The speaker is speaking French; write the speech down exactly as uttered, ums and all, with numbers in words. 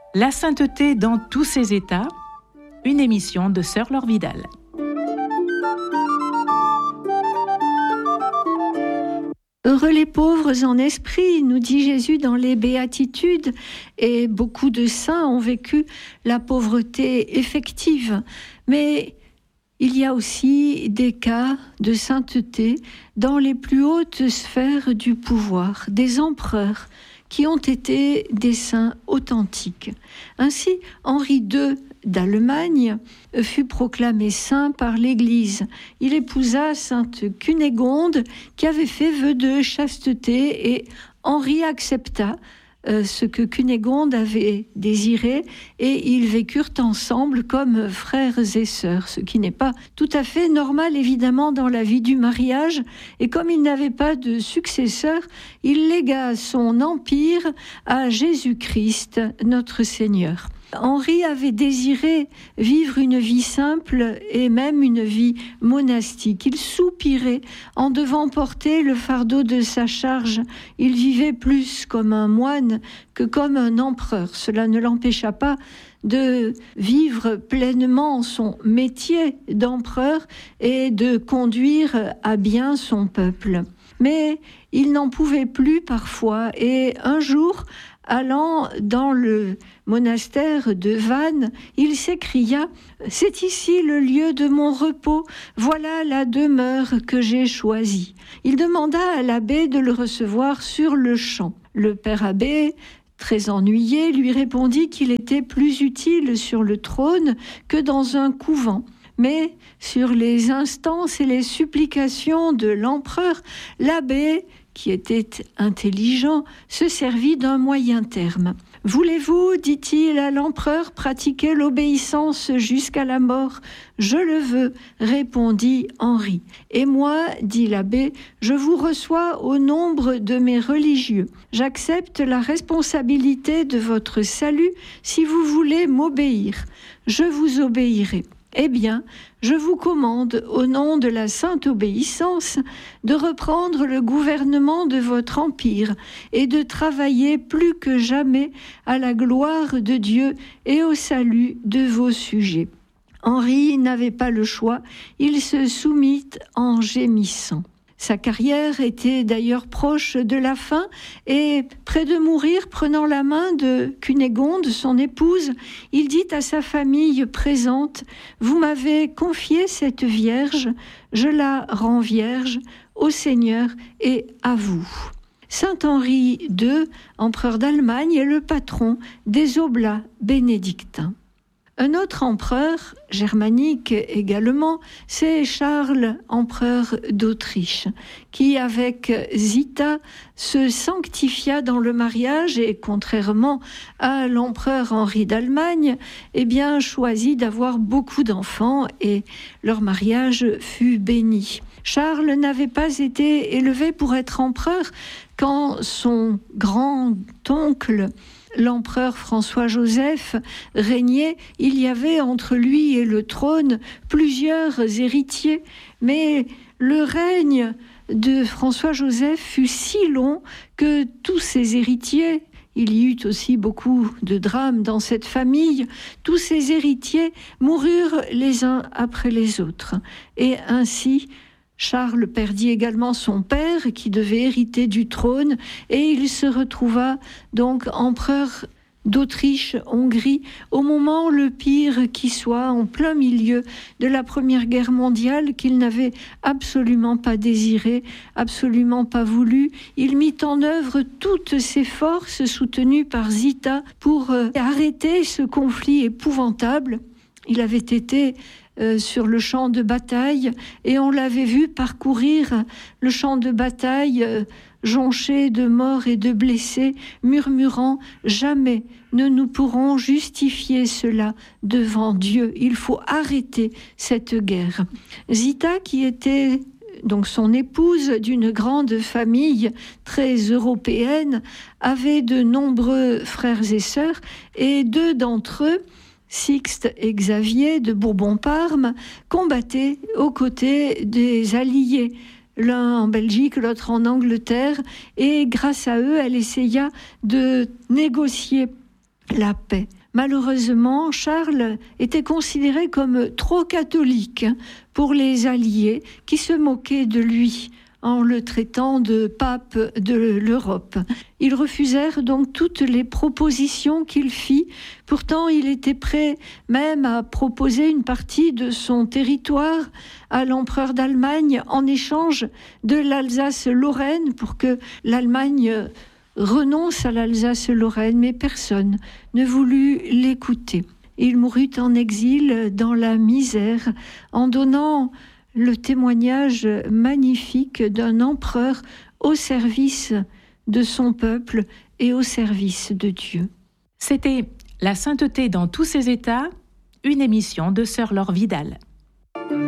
La sainteté dans tous ses états, une émission de Sœur Laure Vidal. Heureux les pauvres en esprit, nous dit Jésus dans les Béatitudes, et beaucoup de saints ont vécu la pauvreté effective. Mais il y a aussi des cas de sainteté dans les plus hautes sphères du pouvoir, des empereurs qui ont été des saints authentiques. Ainsi, Henri deux d'Allemagne fut proclamé saint par l'Église. Il épousa sainte Cunégonde qui avait fait vœu de chasteté et Henri accepta euh, ce que Cunégonde avait désiré et ils vécurent ensemble comme frères et sœurs, ce qui n'est pas tout à fait normal évidemment dans la vie du mariage. Et comme il n'avait pas de successeur, il légua son empire à Jésus-Christ, notre Seigneur. Henri avait désiré vivre une vie simple et même une vie monastique. Il soupirait en devant porter le fardeau de sa charge. Il vivait plus comme un moine que comme un empereur. Cela ne l'empêcha pas de vivre pleinement son métier d'empereur et de conduire à bien son peuple. Mais il n'en pouvait plus parfois et un jour, allant dans le monastère de Vannes, il s'écria « C'est ici le lieu de mon repos, voilà la demeure que j'ai choisie. » Il demanda à l'abbé de le recevoir sur le champ. Le père abbé, très ennuyé, lui répondit qu'il était plus utile sur le trône que dans un couvent. Mais sur les instances et les supplications de l'empereur, l'abbé, qui était intelligent, se servit d'un moyen terme. « Voulez-vous, dit-il à l'empereur, pratiquer l'obéissance jusqu'à la mort ? Je le veux, répondit Henri. Et moi, dit l'abbé, je vous reçois au nombre de mes religieux. J'accepte la responsabilité de votre salut si vous voulez m'obéir. Je vous obéirai. Eh bien, je vous commande, au nom de la sainte obéissance, de reprendre le gouvernement de votre empire et de travailler plus que jamais à la gloire de Dieu et au salut de vos sujets. » Henri n'avait pas le choix, il se soumit en gémissant. Sa carrière était d'ailleurs proche de la fin et, près de mourir, prenant la main de Cunégonde, son épouse, il dit à sa famille présente « Vous m'avez confié cette vierge, je la rends vierge au Seigneur et à vous. » Saint Henri deux, empereur d'Allemagne, est le patron des oblats bénédictins. Un autre empereur, germanique également, c'est Charles, empereur d'Autriche, qui, avec Zita, se sanctifia dans le mariage et, contrairement à l'empereur Henri d'Allemagne, eh bien, choisit d'avoir beaucoup d'enfants et leur mariage fut béni. Charles n'avait pas été élevé pour être empereur quand son grand-oncle, l'empereur François-Joseph, régnait. Il y avait entre lui et le trône plusieurs héritiers, mais le règne de François-Joseph fut si long que tous ses héritiers, il y eut aussi beaucoup de drames dans cette famille, tous ses héritiers moururent les uns après les autres. Et ainsi, Charles perdit également son père qui devait hériter du trône et il se retrouva donc empereur d'Autriche-Hongrie au moment le pire qui soit, en plein milieu de la Première Guerre mondiale qu'il n'avait absolument pas désiré, absolument pas voulu. Il mit en œuvre toutes ses forces soutenues par Zita pour euh, arrêter ce conflit épouvantable. Il avait été Euh, sur le champ de bataille et on l'avait vu parcourir le champ de bataille euh, jonché de morts et de blessés, murmurant « Jamais ne nous pourrons justifier cela devant Dieu. Il faut arrêter cette guerre. » Zita, qui était donc son épouse d'une grande famille très européenne, avait de nombreux frères et sœurs et deux d'entre eux, Sixte et Xavier de Bourbon-Parme, combattaient aux côtés des Alliés, l'un en Belgique, l'autre en Angleterre, et grâce à eux, elle essaya de négocier la paix. Malheureusement, Charles était considéré comme trop catholique pour les Alliés qui se moquaient de lui en le traitant de pape de l'Europe. Ils refusèrent donc toutes les propositions qu'il fit. Pourtant, il était prêt même à proposer une partie de son territoire à l'empereur d'Allemagne en échange de l'Alsace-Lorraine pour que l'Allemagne renonce à l'Alsace-Lorraine, mais personne ne voulut l'écouter. Il mourut en exil dans la misère en donnant le témoignage magnifique d'un empereur au service de son peuple et au service de Dieu. C'était La sainteté dans tous ses états, une émission de Sœur Laure Vidal.